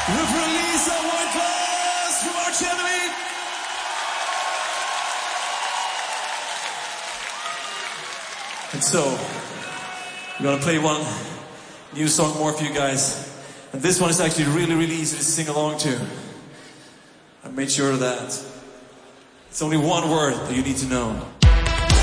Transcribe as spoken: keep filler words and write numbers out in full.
We've released our White Claws from Arch Enemy. And so, we're gonna play one new song more for you guys. And this one is actually really, really easy to sing along to. I made sure of that. It's only one word that you need to know.